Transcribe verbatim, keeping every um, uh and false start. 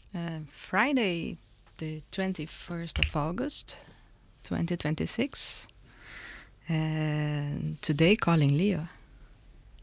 Uh, Friday, the twenty-first of August, twenty twenty-six. And today, calling Leo.